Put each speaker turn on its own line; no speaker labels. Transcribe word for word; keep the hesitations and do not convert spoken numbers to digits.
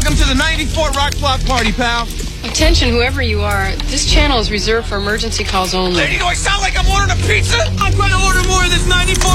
Welcome to the ninety-four Rock Block Party, pal.
Attention, whoever you are. This channel is reserved for emergency calls only.
Lady, do I sound like I'm ordering a pizza? I'm trying to order more of this ninety-four